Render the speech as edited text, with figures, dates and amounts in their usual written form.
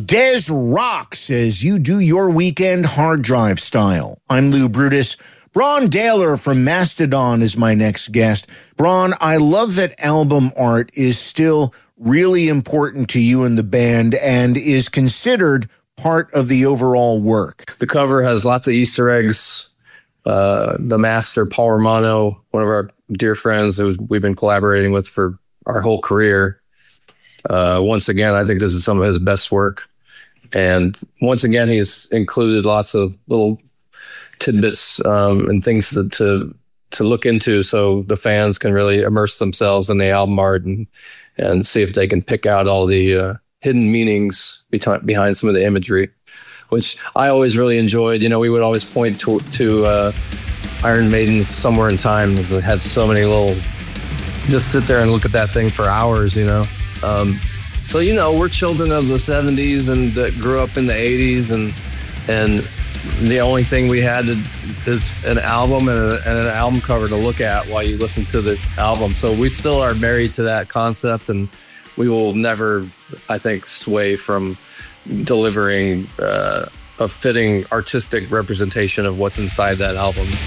Des rocks as you do your weekend hard drive style. I'm Lou Brutus. Braun Daler from Mastodon is my next guest. Braun, I love that album art is still really important to you and the band and is considered part of the overall work. The cover has lots of Easter eggs. The master, Paul Romano, one of our dear friends that we've been collaborating with for our whole career. Once again, I think this is some of his best work. And once again, he's included lots of little tidbits and things to look into so the fans can really immerse themselves in the album art and see if they can pick out all the hidden meanings behind some of the imagery, which I always really enjoyed. You know, we would always point to Iron Maiden's Somewhere in Time. It had so many little, just sit there and look at that thing for hours, you know. So, you know, we're children of the 70s and that grew up in the 80s, and the only thing we had is an album and an album cover to look at while you listen to the album. So we still are married to that concept, and we will never, I think, sway from delivering a fitting artistic representation of what's inside that album.